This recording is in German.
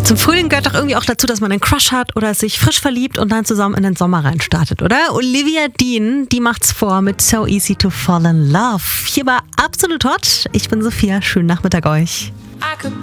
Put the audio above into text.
Zum Frühling gehört doch irgendwie auch dazu, dass man einen Crush hat oder sich frisch verliebt und dann zusammen in den Sommer reinstartet, oder? Olivia Dean, die macht's vor mit So Easy to Fall in Love. Hier war Absolut Hot. Ich bin Sophia. Schönen Nachmittag euch.